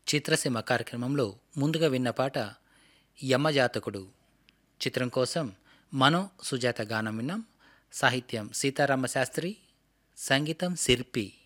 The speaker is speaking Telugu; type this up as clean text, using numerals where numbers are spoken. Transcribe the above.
చిత్రసీమ కార్యక్రమంలో ముందుగా విన్న పాట యమజాతకుడు చిత్రం కోసం సుజాత గానం విన్నాం. సాహిత్యం సీతారామ శాస్త్రి, సంగీతం శిల్పి.